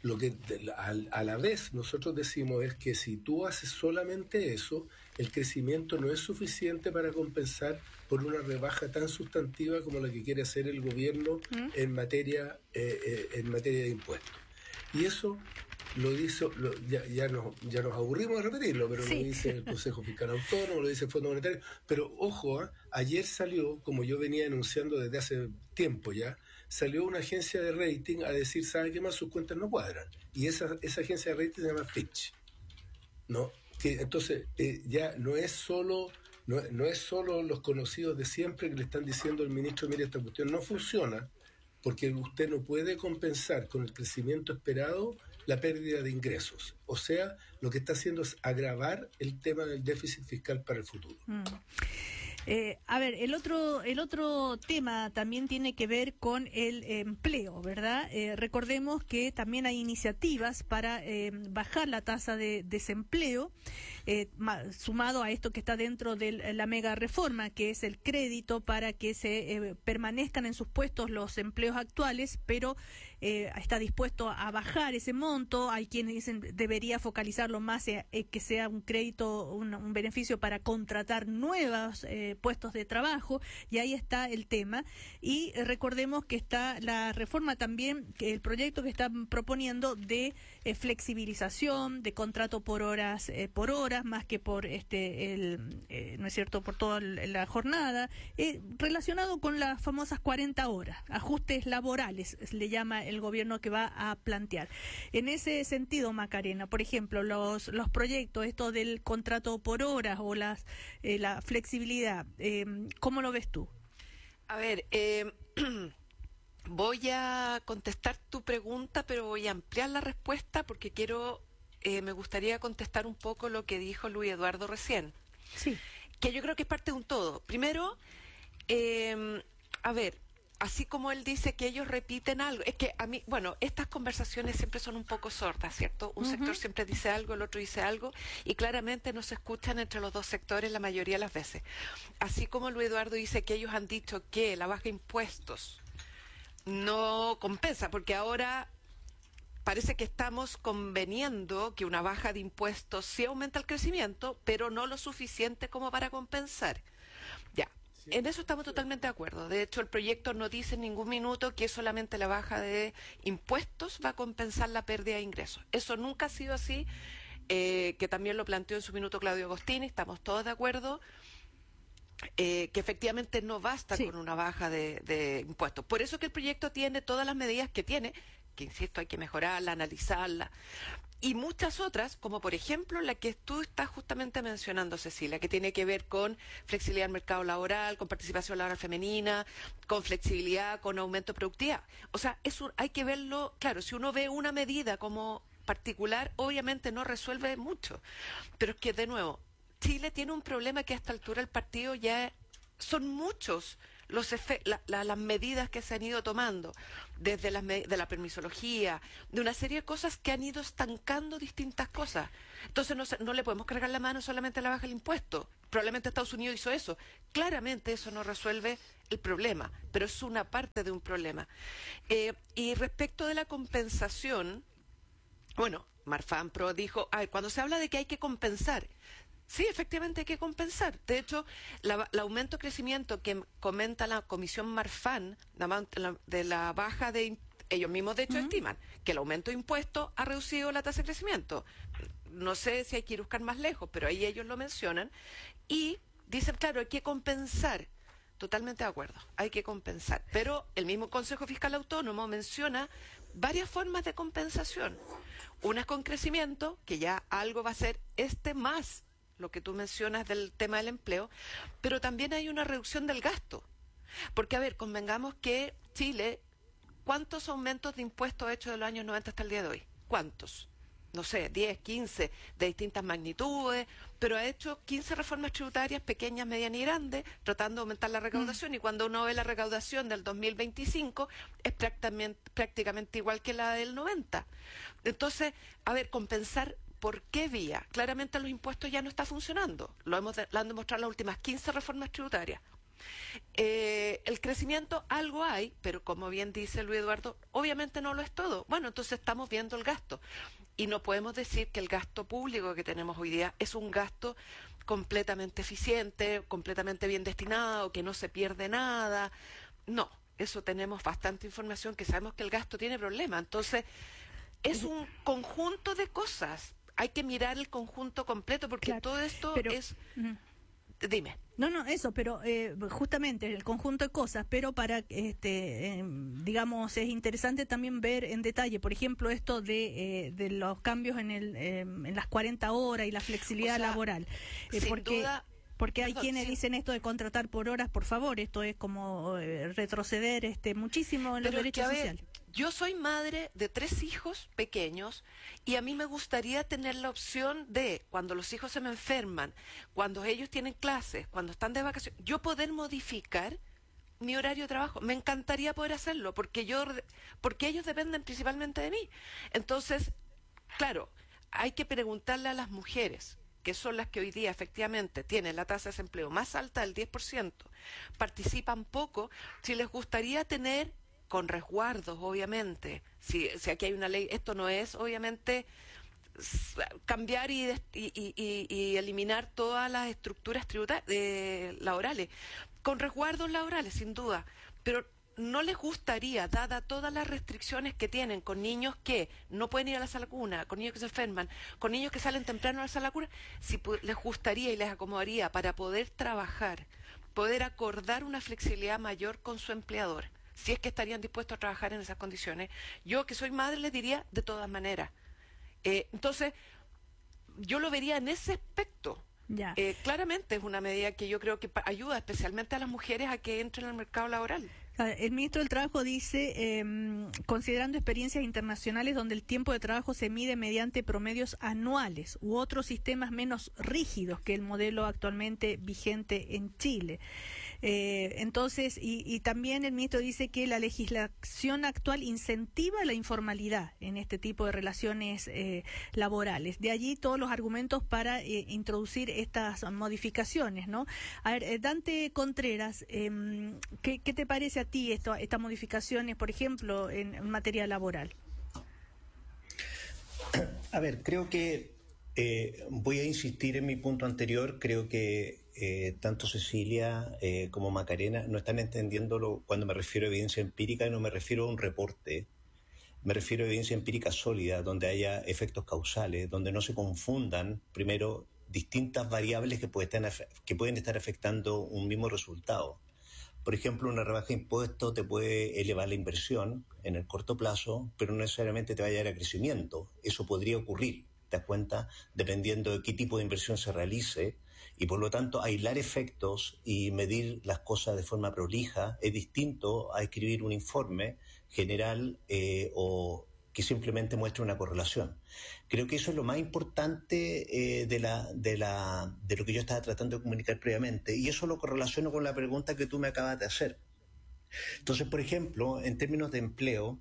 Lo que a, a la vez nosotros decimos es que si tú haces solamente eso, el crecimiento no es suficiente para compensar por una rebaja tan sustantiva como la que quiere hacer el gobierno ¿Mm? en materia eh, eh, en materia de impuestos. Y eso lo dice, lo, ya, ya, nos, ya nos aburrimos de repetirlo, pero sí. Lo dice el Consejo Fiscal Autónomo, lo dice el Fondo Monetario. Pero ojo, ¿eh? Ayer salió, como yo venía denunciando desde hace tiempo ya, salió una agencia de rating a decir, ¿sabe qué más? Sus cuentas no cuadran. Y esa, esa agencia de rating se llama Fitch. ¿No? Que, entonces, eh, ya no es solo... No, no es solo los conocidos de siempre que le están diciendo al ministro, mire, esta cuestión no funciona, porque usted no puede compensar con el crecimiento esperado la pérdida de ingresos. O sea, lo que está haciendo es agravar el tema del déficit fiscal para el futuro. Mm. Eh, a ver, el otro el otro tema también tiene que ver con el empleo, ¿verdad? Eh, recordemos que también hay iniciativas para eh, bajar la tasa de desempleo, eh, sumado a esto que está dentro de la mega reforma, que es el crédito para que se eh, permanezcan en sus puestos los empleos actuales, pero eh, está dispuesto a bajar ese monto. Hay quienes dicen debería focalizarlo más en eh, que sea un crédito, un, un beneficio para contratar nuevas eh, puestos de trabajo, y ahí está el tema. Y eh, recordemos que está la reforma también, que el proyecto que están proponiendo de eh, flexibilización, de contrato por horas, eh, por horas, más que por este el eh, no es cierto, por toda la jornada, eh, relacionado con las famosas cuarenta horas, ajustes laborales, le llama el gobierno que va a plantear. En ese sentido, Macarena, por ejemplo, los los proyectos, esto del contrato por horas o las eh, la flexibilidad, Eh, ¿cómo lo ves tú? A ver, eh, voy a contestar tu pregunta, pero voy a ampliar la respuesta porque quiero, eh, me gustaría contestar un poco lo que dijo Luis Eduardo recién. Sí. Que yo creo que es parte de un todo. Primero, eh, a ver, así como él dice que ellos repiten algo, es que a mí, bueno, estas conversaciones siempre son un poco sordas, ¿cierto? Un uh-huh. sector siempre dice algo, el otro dice algo, y claramente no se escuchan entre los dos sectores la mayoría de las veces. Así como Luis Eduardo dice que ellos han dicho que la baja de impuestos no compensa, porque ahora parece que estamos conveniendo que una baja de impuestos sí aumenta el crecimiento, pero no lo suficiente como para compensar. Ya. En eso estamos totalmente de acuerdo. De hecho, el proyecto no dice en ningún minuto que solamente la baja de impuestos va a compensar la pérdida de ingresos. Eso nunca ha sido así, eh, que también lo planteó en su minuto Claudio Agostini, estamos todos de acuerdo, eh, que efectivamente no basta sí. con una baja de, de impuestos. Por eso que el proyecto tiene todas las medidas que tiene, que insisto, hay que mejorarla, analizarla, y muchas otras, como por ejemplo la que tú estás justamente mencionando, Cecilia, que tiene que ver con flexibilidad del mercado laboral, con participación laboral femenina, con flexibilidad, con aumento de productividad. O sea, eso hay que verlo, claro, si uno ve una medida como particular, obviamente no resuelve mucho. Pero es que, de nuevo, Chile tiene un problema que a esta altura el partido ya son muchos los efe- la, la, las medidas que se han ido tomando, desde las me- de la permisología, de una serie de cosas que han ido estancando distintas cosas. Entonces no, se, no le podemos cargar la mano solamente a la baja del impuesto. Probablemente Estados Unidos hizo eso. Claramente eso no resuelve el problema, pero es una parte de un problema. Eh, y respecto de la compensación, bueno, Marfan Pro dijo, ay, cuando se habla de que hay que compensar, sí, efectivamente hay que compensar. De hecho, la, el aumento de crecimiento que comenta la Comisión Marfan de la baja de... Ellos mismos, de hecho, uh-huh. estiman que el aumento de impuestos ha reducido la tasa de crecimiento. No sé si hay que ir a buscar más lejos, pero ahí ellos lo mencionan. Y dicen, claro, hay que compensar. Totalmente de acuerdo, hay que compensar. Pero el mismo Consejo Fiscal Autónomo menciona varias formas de compensación. Una es con crecimiento, que ya algo va a ser este más lo que tú mencionas del tema del empleo, pero también hay una reducción del gasto. Porque, a ver, convengamos que Chile, ¿cuántos aumentos de impuestos ha hecho de los años noventa hasta el día de hoy? ¿Cuántos? No sé, diez, quince, de distintas magnitudes, pero ha hecho quince reformas tributarias, pequeñas, medianas y grandes, tratando de aumentar la recaudación, mm. y cuando uno ve la recaudación del dos mil veinticinco, es prácticamente, prácticamente igual que la del noventa. Entonces, a ver, compensar... ¿Por qué vía? Claramente los impuestos ya no está funcionando. Lo hemos de, lo han demostrado las últimas quince reformas tributarias. Eh, el crecimiento algo hay, pero como bien dice Luis Eduardo, obviamente no lo es todo. Bueno, entonces estamos viendo el gasto. Y no podemos decir que el gasto público que tenemos hoy día es un gasto completamente eficiente, completamente bien destinado, que no se pierde nada. No, eso tenemos bastante información que sabemos que el gasto tiene problemas. Entonces, es un conjunto de cosas. Hay que mirar el conjunto completo porque claro, todo esto pero, es... Uh-huh. Dime. No, no, eso, pero eh, justamente el conjunto de cosas, pero para, este, eh, digamos, es interesante también ver en detalle, por ejemplo, esto de, eh, de los cambios en, el, eh, en las cuarenta horas y la flexibilidad o sea, laboral. Eh, sin porque, duda... Porque hay Perdón, quienes sí. dicen esto de contratar por horas, por favor, esto es como eh, retroceder este muchísimo en los Pero derechos que, sociales. Ver, yo soy madre de tres hijos pequeños y a mí me gustaría tener la opción de, cuando los hijos se me enferman, cuando ellos tienen clases, cuando están de vacaciones, yo poder modificar mi horario de trabajo. Me encantaría poder hacerlo porque yo, porque ellos dependen principalmente de mí. Entonces, claro, hay que preguntarle a las mujeres, que son las que hoy día efectivamente tienen la tasa de desempleo más alta del diez por ciento, participan poco, si les gustaría tener, con resguardos obviamente, si, si aquí hay una ley, esto no es obviamente cambiar y, y, y, y eliminar todas las estructuras tributarias, eh, laborales, con resguardos laborales sin duda, pero no les gustaría, dada todas las restricciones que tienen con niños que no pueden ir a la sala cuna, con niños que se enferman, con niños que salen temprano a la sala cuna, si les gustaría y les acomodaría para poder trabajar, poder acordar una flexibilidad mayor con su empleador, si es que estarían dispuestos a trabajar en esas condiciones. Yo, que soy madre, les diría de todas maneras. Eh, entonces, yo lo vería en ese aspecto. Ya. Eh, claramente es una medida que yo creo que ayuda especialmente a las mujeres a que entren al mercado laboral. El ministro del Trabajo dice, eh, considerando experiencias internacionales donde el tiempo de trabajo se mide mediante promedios anuales u otros sistemas menos rígidos que el modelo actualmente vigente en Chile. Eh, entonces, y, y también el ministro dice que la legislación actual incentiva la informalidad en este tipo de relaciones eh, laborales. De allí todos los argumentos para eh, introducir estas modificaciones, ¿no? A ver, eh, Dante Contreras, eh, ¿qué, ¿qué te parece a ti esto, estas modificaciones, por ejemplo, en, en materia laboral? A ver, creo que eh, voy a insistir en mi punto anterior. Creo que eh, tanto Cecilia eh, como Macarena no están entendiéndolo cuando me refiero a evidencia empírica, y no me refiero a un reporte. Me refiero a evidencia empírica sólida, donde haya efectos causales, donde no se confundan, primero, distintas variables que pueden estar, que pueden estar afectando un mismo resultado. Por ejemplo, una rebaja de impuestos te puede elevar la inversión en el corto plazo, pero no necesariamente te va a llevar a crecimiento. Eso podría ocurrir, ¿te das cuenta? Dependiendo de qué tipo de inversión se realice. Y por lo tanto, aislar efectos y medir las cosas de forma prolija es distinto a escribir un informe general eh, o que simplemente muestre una correlación. Creo que eso es lo más importante eh, de, la, de, la, de lo que yo estaba tratando de comunicar previamente, y eso lo correlaciono con la pregunta que tú me acabas de hacer. Entonces, por ejemplo, en términos de empleo,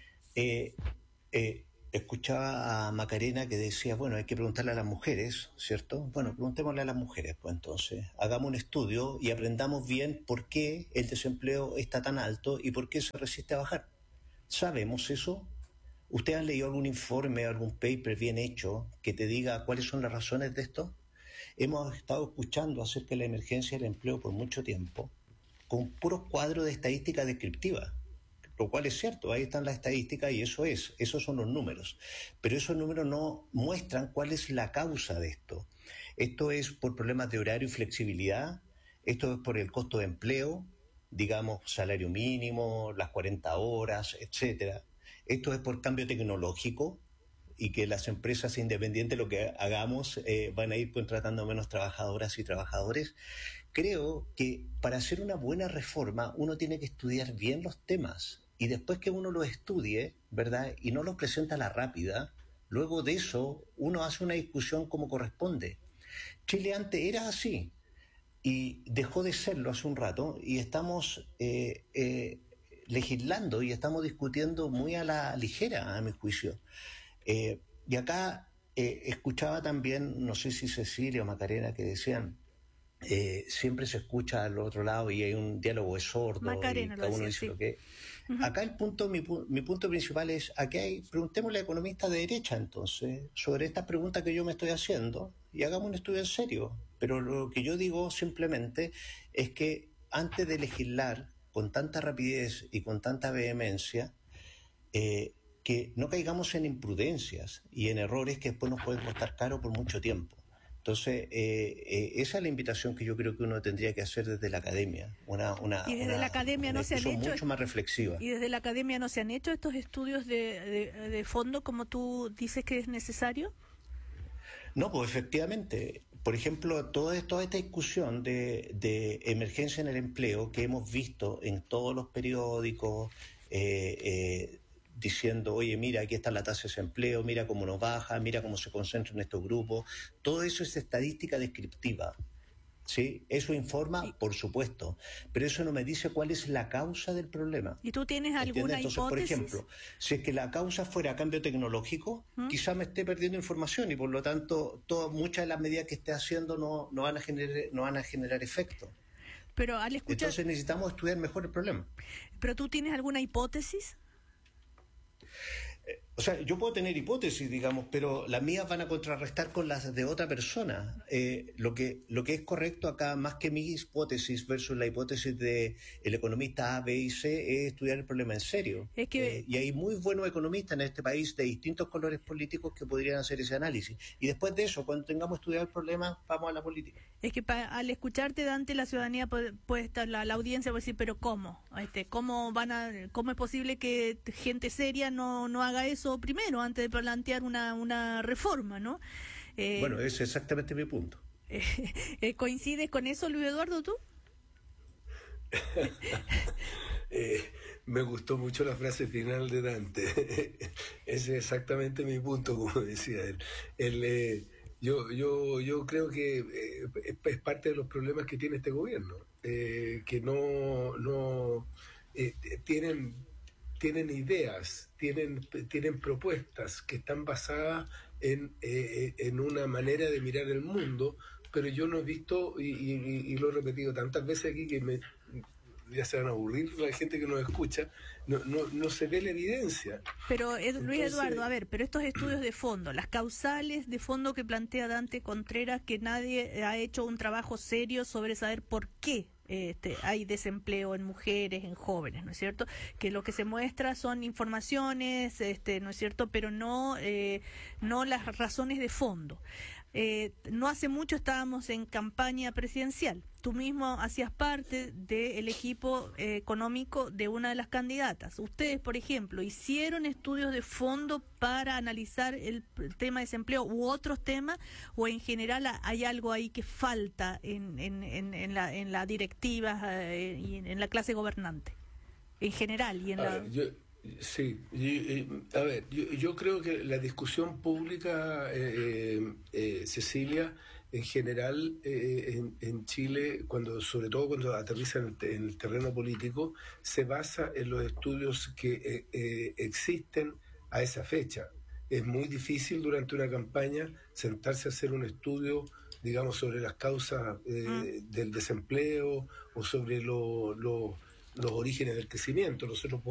eh, eh, escuchaba a Macarena que decía, bueno, hay que preguntarle a las mujeres, ¿cierto? Bueno, preguntémosle a las mujeres, pues entonces, hagamos un estudio y aprendamos bien por qué el desempleo está tan alto y por qué se resiste a bajar. ¿Sabemos eso? ¿Usted ha leído algún informe, algún paper bien hecho que te diga cuáles son las razones de esto? Hemos estado escuchando acerca de la emergencia del empleo por mucho tiempo, con puros cuadros de estadística descriptiva, lo cual es cierto, ahí están las estadísticas y eso es, esos son los números. Pero esos números no muestran cuál es la causa de esto. Esto es por problemas de horario y flexibilidad, esto es por el costo de empleo, digamos, salario mínimo, las cuarenta horas, etcétera. Esto es por cambio tecnológico y que las empresas independientes lo que hagamos eh, van a ir contratando menos trabajadoras y trabajadores. Creo que para hacer una buena reforma uno tiene que estudiar bien los temas y después que uno los estudie, ¿verdad? Y no los presenta a la rápida, luego de eso uno hace una discusión como corresponde. Chile antes era así y dejó de serlo hace un rato y estamos... Eh, eh, legislando y estamos discutiendo muy a la ligera, a mi juicio. Eh, y acá eh, escuchaba también, no sé si Cecilia o Macarena, que decían, eh, siempre se escucha al otro lado y hay un diálogo es sordo Macarena y cada lo uno decía, dice sí. lo que... Ujú. Acá el punto, mi, pu- mi punto principal es, aquí hay, preguntémosle a economistas de derecha entonces, sobre estas preguntas que yo me estoy haciendo y hagamos un estudio en serio. Pero lo que yo digo simplemente es que antes de legislar con tanta rapidez y con tanta vehemencia, eh, que no caigamos en imprudencias y en errores que después nos pueden costar caro por mucho tiempo. Entonces, eh, eh, esa es la invitación que yo creo que uno tendría que hacer desde la academia, una, una, Y desde una, la academia una no se han discusión hecho... mucho más reflexiva. Y desde la academia no se han hecho estos estudios de, de, de fondo como tú dices que es necesario. No, pues efectivamente, por ejemplo, toda, toda esta discusión de, de emergencia en el empleo que hemos visto en todos los periódicos, eh, eh, diciendo, oye, mira, aquí está la tasa de desempleo, mira cómo nos baja, mira cómo se concentran estos grupos, todo eso es estadística descriptiva. ¿Sí? Eso informa, por supuesto, pero eso no me dice cuál es la causa del problema. ¿Y tú tienes ¿Entiendes? alguna Entonces, hipótesis? por ejemplo, si es que la causa fuera cambio tecnológico, ¿Mm? quizá me esté perdiendo información y por lo tanto todo, muchas de las medidas que esté haciendo no, no, van, a generar, no van a generar efecto. Pero al escuchar... Entonces necesitamos estudiar mejor el problema. ¿Pero tú tienes alguna hipótesis? O sea, yo puedo tener hipótesis, digamos, pero las mías van a contrarrestar con las de otra persona. Eh, lo que lo que es correcto acá, más que mi hipótesis versus la hipótesis de el economista A, B y C, es estudiar el problema en serio. Es que... Eh, y hay muy buenos economistas en este país de distintos colores políticos que podrían hacer ese análisis. Y después de eso, cuando tengamos estudiado el problema, vamos a la política. Es que pa- al escucharte, Dante, la ciudadanía puede, puede estar, la, la audiencia puede decir, pero ¿cómo? Este, ¿cómo van a, cómo es posible que gente seria no, no haga eso primero, antes de plantear una, una reforma, ¿no? Eh, Bueno, ese es exactamente mi punto. eh, ¿Coincides con eso, Luis Eduardo, tú? eh, me gustó mucho la frase final de Dante. Ese es exactamente mi punto, como decía él. él eh, Yo, yo, yo creo que eh, es parte de los problemas que tiene este gobierno, eh, que no, no eh, tienen, tienen ideas, tienen, tienen propuestas que están basadas en, eh, en una manera de mirar el mundo, pero yo no he visto, y, y, y lo he repetido tantas veces aquí que me, ya se van a aburrir la gente que nos escucha, no, no, no se ve la evidencia. Pero Ed, Luis Entonces, Eduardo, a ver, pero estos estudios de fondo, las causales de fondo que plantea Dante Contreras, que nadie ha hecho un trabajo serio sobre saber por qué este, hay desempleo en mujeres, en jóvenes, ¿no es cierto? Que lo que se muestra son informaciones, este, ¿no es cierto? Pero no, eh, no las razones de fondo. Eh, no hace mucho estábamos en campaña presidencial. Tú mismo hacías parte del equipo eh, económico de una de las candidatas. Ustedes, por ejemplo, hicieron estudios de fondo para analizar el, el tema de desempleo u otros temas, o en general hay algo ahí que falta en, en, en, en la, en la directiva eh, y en, en la clase gobernante, en general y en a la... ver, yo, sí, y, y, a ver, yo, yo creo que la discusión pública, eh, eh, Cecilia, en general eh, en, en Chile, cuando sobre todo cuando aterriza en el, en el terreno político, se basa en los estudios que eh, eh, existen a esa fecha. Es muy difícil durante una campaña sentarse a hacer un estudio, digamos, sobre las causas eh, mm. del desempleo o sobre lo, lo, los orígenes del crecimiento. Nosotros